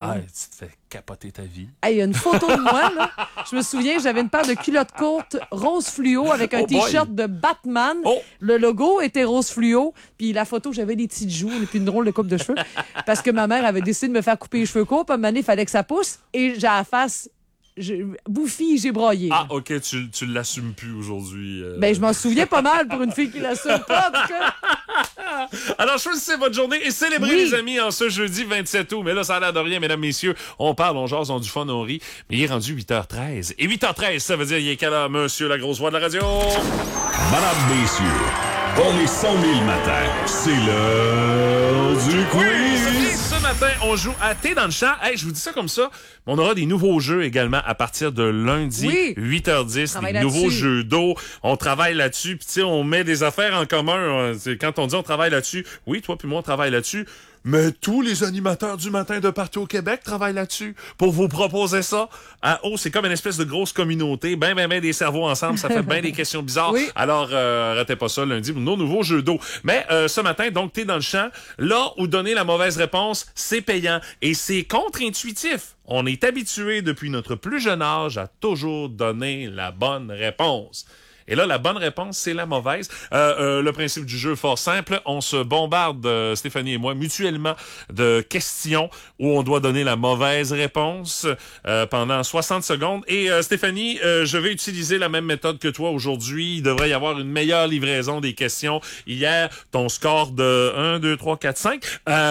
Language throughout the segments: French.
Ah, tu te fais capoter ta vie. Hey, il y a une photo de moi, là. Je me souviens, j'avais une paire de culottes courtes rose fluo avec un T-shirt de Batman. Oh. Le logo était rose fluo. Puis la photo, j'avais des petites joues et puis une drôle de coupe de cheveux. Parce que ma mère avait décidé de me faire couper les cheveux courts. Puis à un moment donné, il fallait que ça pousse. Et j'ai la face... Bouffi, j'ai broyé. Ah, OK, tu l'assumes plus aujourd'hui. Ben, je m'en souviens pas mal pour une fille qui l'assume pas. En tout cas. Alors, choisissez votre journée et célébrez, les amis, en ce jeudi 27 août. Mais là, ça a l'air de rien, mesdames, messieurs. On parle, on jase, on du fun, on rit. Mais il est rendu 8h13. Et 8h13, ça veut dire, il est quelle heure, monsieur, la grosse voix de la radio? Madame, messieurs, pour les 100 000 matins, c'est l'heure du quiz. Ce matin, on joue à Thé dans le champ. Hey, je vous dis ça comme ça. On aura des nouveaux jeux également à partir de lundi, 8h10. Des nouveaux jeux d'eau. On travaille là-dessus. Puis, tu sais, on met des affaires en commun. Quand on dit on travaille là-dessus, oui, toi puis moi, on travaille là-dessus. Mais tous les animateurs du matin de partout au Québec travaillent là-dessus pour vous proposer ça. C'est comme une espèce de grosse communauté. Ben des cerveaux ensemble. Ça fait bien des questions bizarres. Oui. Alors, ratez pas ça lundi pour nos nouveaux jeux d'eau. Mais ce matin, donc, t'es dans le champ. Là où donner la mauvaise réponse, c'est payant. Et c'est contre-intuitif. On est habitué depuis notre plus jeune âge à toujours donner la bonne réponse. Et là, la bonne réponse, c'est la mauvaise. Le principe du jeu est fort simple. On se bombarde, Stéphanie et moi, mutuellement de questions où on doit donner la mauvaise réponse pendant 60 secondes. Et Stéphanie, je vais utiliser la même méthode que toi aujourd'hui. Il devrait y avoir une meilleure livraison des questions. Hier, ton score de 1, 2, 3, 4, 5.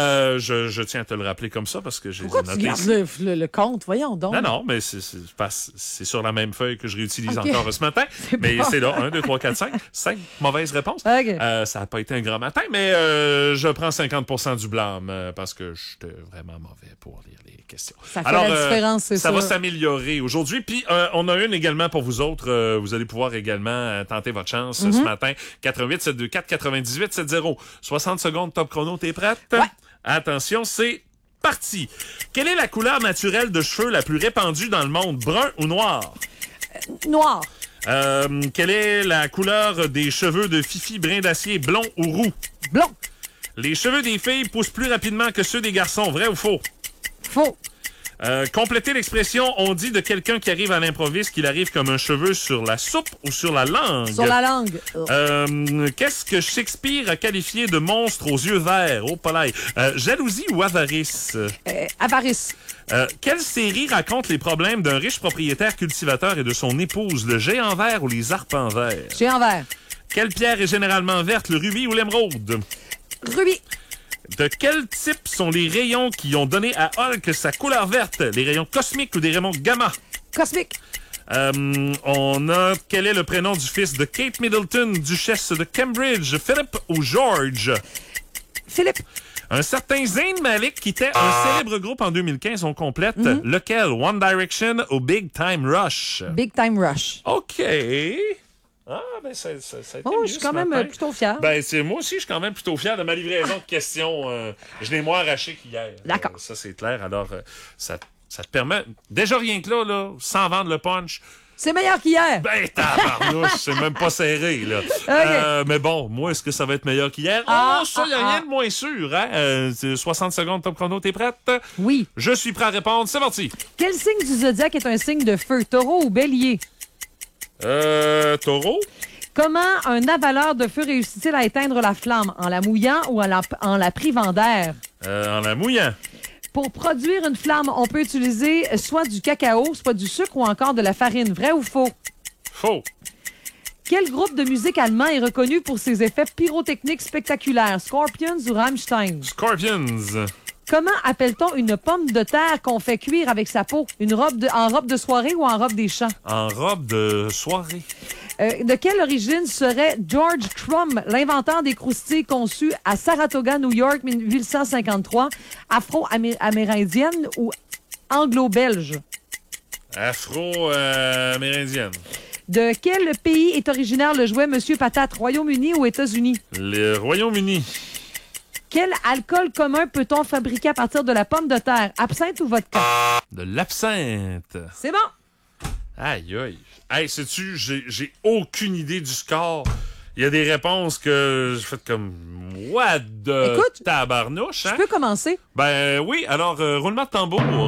Je tiens à te le rappeler comme ça parce que j'ai noté. Pourquoi tu gardes le compte? Voyons donc. Non, mais c'est sur la même feuille que je réutilise encore ce matin. Mais c'est là. 1, 2, 3, 4, 5. 5 mauvaises réponses. Okay. Ça n'a pas été un grand matin, mais je prends 50% du blâme parce que j'étais vraiment mauvais pour lire les questions. Ça fait la différence, c'est ça. Ça va s'améliorer aujourd'hui. Puis, on a une également pour vous autres. Vous allez pouvoir également tenter votre chance ce matin. 88 724 98 70. 60 secondes top chrono. T'es prête? Ouais. Attention, c'est parti. Quelle est la couleur naturelle de cheveux la plus répandue dans le monde? Brun ou noir? Noir. Quelle est la couleur des cheveux de Fifi brin d'acier, blond ou roux? Blond. Les cheveux des filles poussent plus rapidement que ceux des garçons, vrai ou faux? Faux. Complétez l'expression, on dit de quelqu'un qui arrive à l'improviste qu'il arrive comme un cheveu sur la soupe ou sur la langue? Sur la langue. Qu'est-ce que Shakespeare a qualifié de monstre aux yeux verts? Oh, palais. Jalousie ou avarice? Avarice. Quelle série raconte les problèmes d'un riche propriétaire cultivateur et de son épouse, le géant vert ou les arpents verts? Géant vert. Quelle pierre est généralement verte, le rubis ou l'émeraude? Rubis. De quel type sont les rayons qui ont donné à Hulk sa couleur verte? Les rayons cosmiques ou des rayons gamma? Cosmique. Quel est le prénom du fils de Kate Middleton, duchesse de Cambridge? Philip ou George? Philippe. Un certain Zayn Malik quittait un célèbre groupe en 2015. On complète. Lequel? One Direction ou Big Time Rush? Big Time Rush. OK. Ah, ben, ça a été je suis quand même plutôt fière. Ben, moi aussi, je suis quand même plutôt fier de ma livraison de questions. Je l'ai moins arraché qu'hier. D'accord. Ça, c'est clair. Alors, ça te permet, déjà rien que là, sans vendre le punch. C'est meilleur qu'hier. Ben, tabarnouche, c'est même pas serré, là. Okay. Mais bon, moi, est-ce que ça va être meilleur qu'hier? Ça, y a rien de moins sûr, hein? 60 secondes top chrono, t'es prête? Oui. Je suis prêt à répondre, c'est parti. Quel signe du zodiaque est un signe de feu, taureau ou bélier? Taureau? Comment un avaleur de feu réussit-il à éteindre la flamme? En la mouillant ou en la privant d'air? En la mouillant. Pour produire une flamme, on peut utiliser soit du cacao, soit du sucre ou encore de la farine. Vrai ou faux? Faux. Quel groupe de musique allemand est reconnu pour ses effets pyrotechniques spectaculaires? Scorpions ou Rammstein? Scorpions. Comment appelle-t-on une pomme de terre qu'on fait cuire avec sa peau? En robe de soirée ou en robe des champs? En robe de soirée. De quelle origine serait George Crumb, l'inventeur des croustilles conçus à Saratoga, New York, 1853, afro-amérindienne ou anglo-belge? Afro-amérindienne. De quel pays est originaire le jouet Monsieur Patate, Royaume-Uni ou États-Unis? Le Royaume-Uni. Quel alcool commun peut-on fabriquer à partir de la pomme de terre? Absinthe ou vodka? De l'absinthe. C'est bon. Aïe, aïe. Hey, sais-tu, j'ai aucune idée du score. Il y a des réponses que j'ai faites comme what the tabarnouche, hein? Je peux commencer? Ben oui, alors roulement de tambour.